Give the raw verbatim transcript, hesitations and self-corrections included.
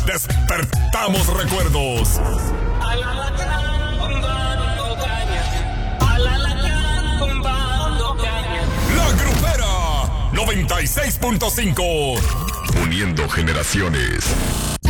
Despertamos recuerdos. A la lacra, tumbando caña. A la lacra, tumbando caña. La Grupera noventa y seis punto cinco. Uniendo generaciones.